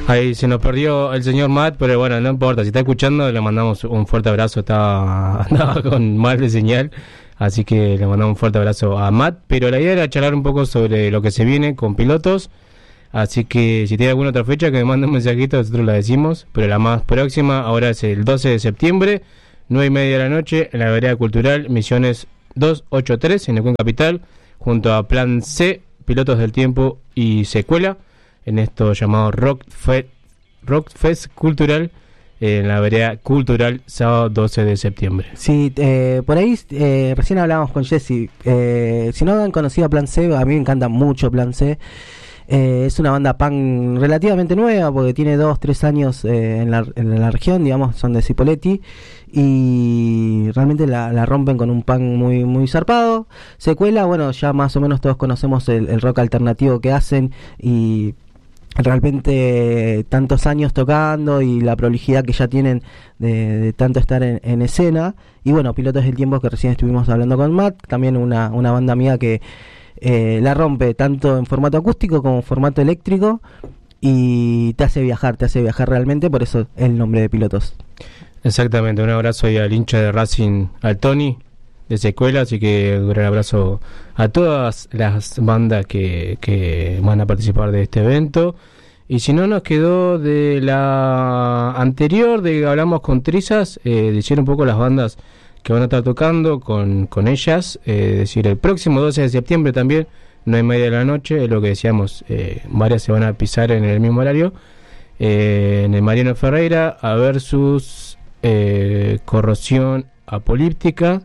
Ahí se nos perdió el señor Matt, pero bueno, no importa, si está escuchando le mandamos un fuerte abrazo, andaba con mal de señal, así que le mandamos un fuerte abrazo a Matt, pero la idea era charlar un poco sobre lo que se viene con pilotos, así que si tiene alguna otra fecha que me mande un mensajito, nosotros la decimos, pero la más próxima ahora es el 12 de septiembre, 9:30 de la noche, en la vereda cultural Misiones 283, en Neuquén Capital, junto a Plan C, Pilotos del Tiempo y Secuela, en esto llamado Rock Fest Cultural, en la vereda cultural, sábado 12 de septiembre. Sí, por ahí recién hablábamos con Jesse. Si no han conocido a Plan C, a mí me encanta mucho Plan C. Es una banda punk relativamente nueva porque tiene 2-3 años en la región, digamos, son de Cipolletti, y realmente la rompen con un punk muy, muy zarpado. Secuela, bueno, ya más o menos todos conocemos el rock alternativo que hacen, y realmente tantos años tocando y la prolijidad que ya tienen de tanto estar en escena. Y bueno, Pilotos del Tiempo, que recién estuvimos hablando con Matt, también una banda amiga que la rompe tanto en formato acústico como en formato eléctrico, y te hace viajar realmente, por eso el nombre de Pilotos. Exactamente, un abrazo ahí al hincha de Racing, al Tony de Secuela, así que un gran abrazo a todas las bandas que van a participar de este evento. Y si no, nos quedó de la anterior, de que hablamos con Trizas, decir un poco las bandas que van a estar tocando con ellas, es decir, el próximo 12 de septiembre también, 9:30 de la noche, es lo que decíamos, varias se van a pisar en el mismo horario, en el Mariano Ferreira, a versus Corrosión Apocalíptica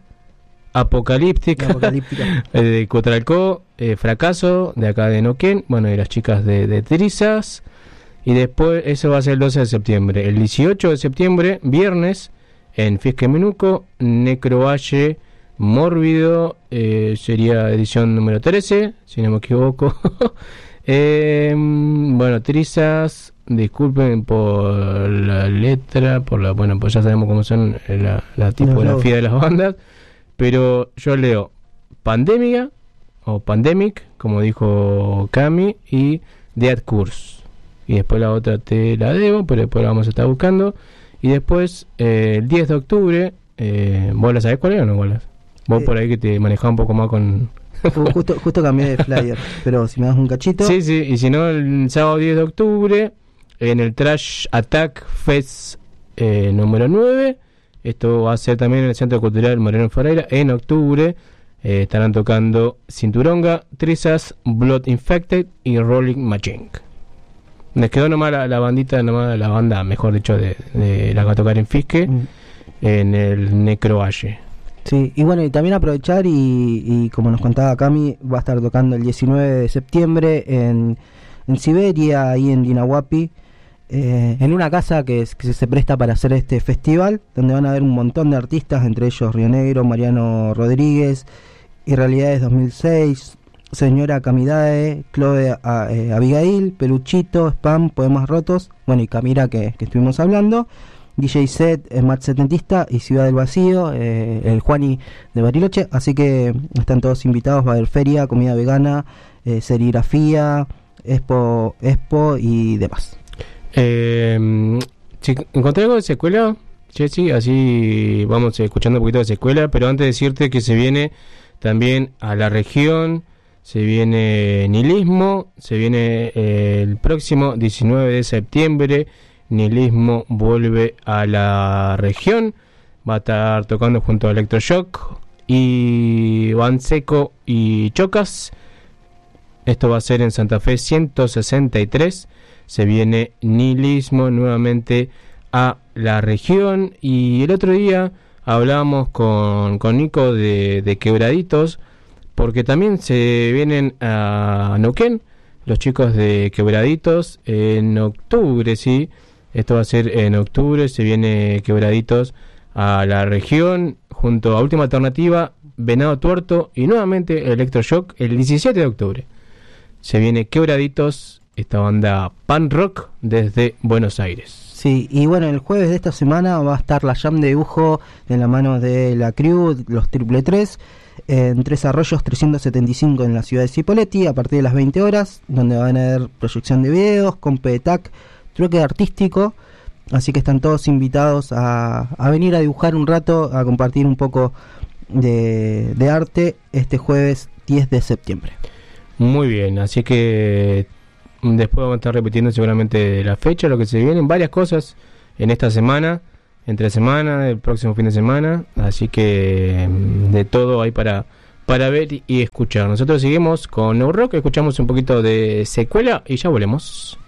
de Cotralcó, Fracaso de acá de Neuquén, bueno, y las chicas de Trizas. Y después eso va a ser el 12 de septiembre. El 18 de septiembre, viernes, en Fiesque Menuco, Necrovalle Mórbido, sería edición número 13, si no me equivoco. Bueno, Trizas, disculpen por la letra, bueno, pues ya sabemos cómo son la tipografía de las bandas, pero yo leo Pandemia o Pandemic, como dijo Cami, y Dead Curse. Y después la otra te la debo, pero después la vamos a estar buscando. Y después, el 10 de octubre, ¿vos la sabés cuál es o no, Wallace? Vos por ahí que te manejás un poco más con... justo cambié de flyer, pero si me das un cachito... Sí, y si no, el sábado 10 de octubre, en el Trash Attack Fest número 9, esto va a ser también en el Centro Cultural Mariano Ferreira, en octubre, estarán tocando Cinturonga, Trizas, Blood Infected y Rolling Machine. Les quedó nomás la bandita, nomás la banda, mejor dicho, de la que va a tocar en Fisque, en el Necrovalle. Sí, y bueno, y también aprovechar y como nos contaba Cami, va a estar tocando el 19 de septiembre en Siberia, ahí en Dinahuapi, en una casa que se presta para hacer este festival, donde van a haber un montón de artistas, entre ellos Río Negro, Mariano Rodríguez, Irrealidades 2006, Señora Camidae, Chloe Abigail, Peluchito, Spam, Poemas Rotos, bueno, y Camira que estuvimos hablando, DJ Set, Matt Setentista y Ciudad del Vacío, el Juani de Bariloche, así que están todos invitados, va a haber feria, comida vegana, serigrafía, expo y demás. ¿Encontré algo de Secuela, Jessy? Así vamos escuchando un poquito de Secuela, pero antes de decirte que se viene también a la región, se viene Nihilismo, se viene el próximo 19 de septiembre, Nihilismo vuelve a la región, va a estar tocando junto a Electroshock y Banseco y Chocas. Esto va a ser en Santa Fe 163, se viene Nihilismo nuevamente a la región. Y el otro día hablábamos con Nico de Quebraditos, porque también se vienen a Neuquén los chicos de Quebraditos en octubre, sí, esto va a ser en octubre, se viene Quebraditos a la región junto a Última Alternativa, Venado Tuerto y nuevamente Electroshock el 17 de octubre. Se viene Quebraditos, esta banda punk rock desde Buenos Aires. Sí, y bueno, el jueves de esta semana va a estar la jam de dibujo de la mano de la crew, los Triple 3, en Tres Arroyos 375 en la ciudad de Cipolletti, a partir de las 20 horas, donde van a haber proyección de videos, compe de TAC, trueque artístico, así que están todos invitados a venir a dibujar un rato, a compartir un poco de arte este jueves 10 de septiembre. Muy bien, así que después vamos a estar repitiendo seguramente la fecha, lo que se vienen, varias cosas en esta semana, entre semana, el próximo fin de semana, así que de todo hay para ver y escuchar. Nosotros seguimos con New Rock, escuchamos un poquito de Secuela y ya volvemos.